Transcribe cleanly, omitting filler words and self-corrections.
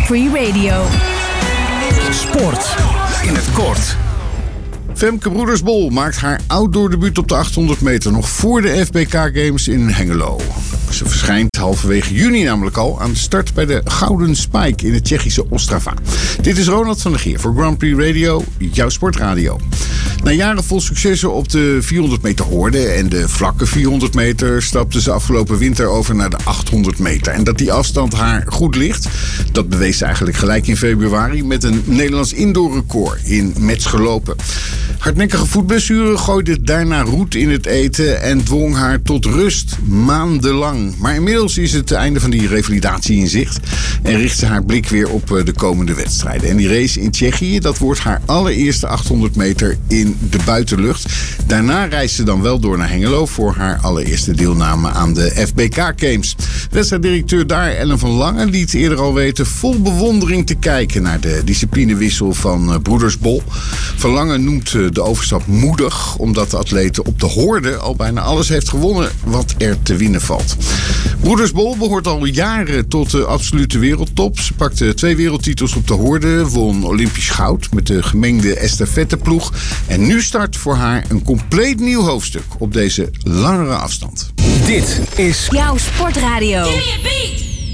Free Radio. Sport in het kort. Femke Broedersbol maakt haar outdoor debuut op de 800 meter nog voor de FBK Games in Hengelo. Ze verschijnt halverwege juni namelijk al aan de start bij de Gouden Spike in het Tsjechische Ostrava. Dit is Ronald van der Geer voor Grand Prix Radio, jouw sportradio. Na jaren vol successen op de 400 meter horde en de vlakke 400 meter stapte ze afgelopen winter over naar de 800 meter. En dat die afstand haar goed ligt, dat bewees ze eigenlijk gelijk in februari met een Nederlands indoorrecord in Metz gelopen. Hardnekkige voetblessure gooide daarna roet in het eten en dwong haar tot rust maandenlang. Maar inmiddels is het einde van die revalidatie in zicht en richt ze haar blik weer op de komende wedstrijden. En die race in Tsjechië, dat wordt haar allereerste 800 meter in de buitenlucht. Daarna reist ze dan wel door naar Hengelo voor haar allereerste deelname aan de FBK Games. Wedstrijddirecteur daar, Ellen van Lange, liet eerder al weten vol bewondering te kijken naar de disciplinewissel van Broedersbol. Van Lange noemt de overstap moedig, omdat de atlete op de horde al bijna alles heeft gewonnen wat er te winnen valt. Broedersbol behoort al jaren tot de absolute wereldtop. Ze pakte 2 wereldtitels op de horde, won Olympisch goud met de gemengde estafetteploeg. En nu start voor haar een compleet nieuw hoofdstuk op deze langere afstand. Dit is Jouw sportradio. Give me a beat.